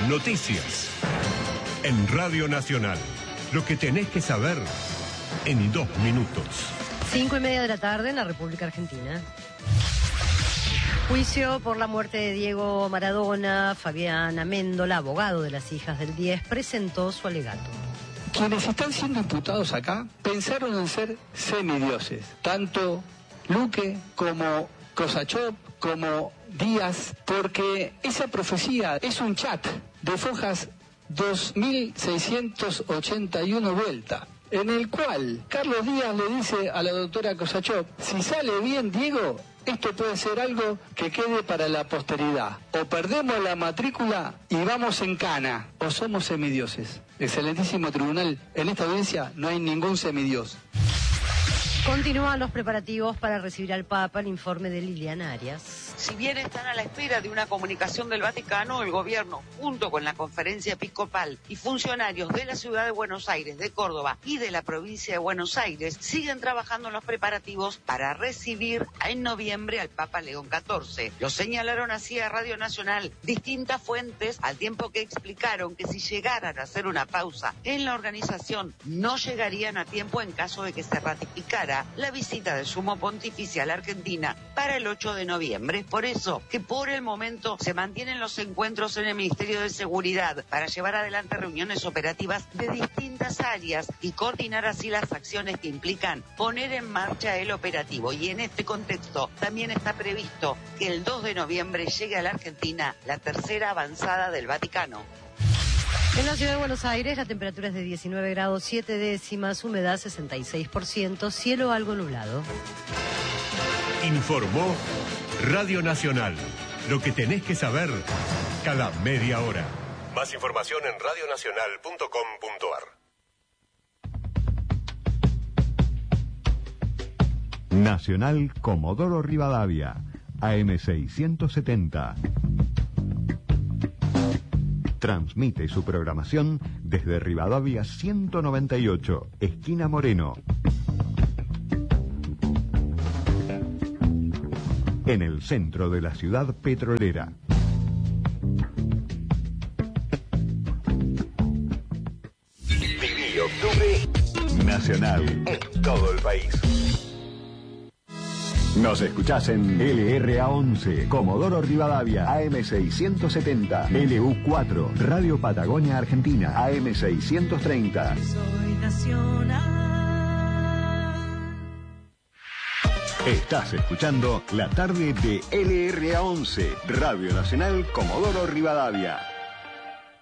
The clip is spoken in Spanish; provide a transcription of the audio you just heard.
Noticias. En Radio Nacional. Lo que tenés que saber en 2 minutos. 5:30 de la tarde en la República Argentina. Juicio por la muerte de Diego Maradona. Fabián Amendola, abogado de las hijas del 10, presentó su alegato. Quienes están siendo imputados acá pensaron en ser semidioses, tanto Luque como Kosachov como Díaz, porque esa profecía es un chat de Fojas 2681 vuelta, en el cual Carlos Díaz le dice a la doctora Kosachov: si sale bien Diego, esto puede ser algo que quede para la posteridad. O perdemos la matrícula y vamos en cana, o somos semidioses. Excelentísimo tribunal, en esta audiencia no hay ningún semidios. Continúan los preparativos para recibir al Papa. El informe de Liliana Arias. Si bien están a la espera de una comunicación del Vaticano, el gobierno, junto con la conferencia episcopal y funcionarios de la ciudad de Buenos Aires, de Córdoba y de la provincia de Buenos Aires, siguen trabajando en los preparativos para recibir en noviembre al Papa León XIV. Lo señalaron así a Radio Nacional distintas fuentes, al tiempo que explicaron que si llegaran a hacer una pausa en la organización, no llegarían a tiempo en caso de que se ratificara la visita del Sumo Pontífice a la Argentina para el 8 de noviembre. Por eso que por el momento se mantienen los encuentros en el Ministerio de Seguridad para llevar adelante reuniones operativas de distintas áreas y coordinar así las acciones que implican poner en marcha el operativo. Y en este contexto también está previsto que el 2 de noviembre llegue a la Argentina la tercera avanzada del Vaticano. En la ciudad de Buenos Aires la temperatura es de 19 grados 7 décimas, humedad 66%, cielo algo nublado. Informó Radio Nacional. Lo que tenés que saber cada media hora. Más información en radionacional.com.ar. Nacional Comodoro Rivadavia, AM670. Transmite su programación desde Rivadavia 198, esquina Moreno. En el centro de la ciudad petrolera. Viví octubre Nacional en todo el país. Nos escuchás en LRA11, Comodoro Rivadavia, AM670, LU4, Radio Patagonia Argentina, AM630. Soy nacional. Estás escuchando la tarde de LRA11, Radio Nacional Comodoro Rivadavia.